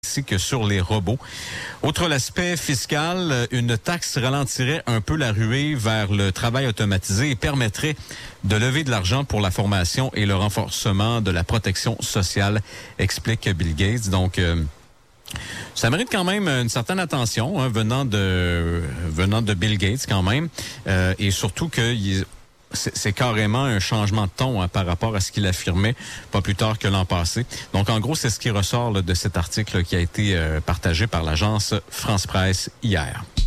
ainsi que sur les robots. Outre l'aspect fiscal, une taxe ralentirait un peu la ruée vers le travail automatisé et permettrait de lever de l'argent pour la formation et le renforcement de la protection sociale, explique Bill Gates. Donc, ça mérite quand même une certaine attention venant de Bill Gates quand même, et surtout que c'est carrément un changement de ton par rapport à ce qu'il affirmait pas plus tard que l'an passé. Donc, en gros, c'est ce qui ressort de cet article qui a été partagé par l'agence France Presse hier.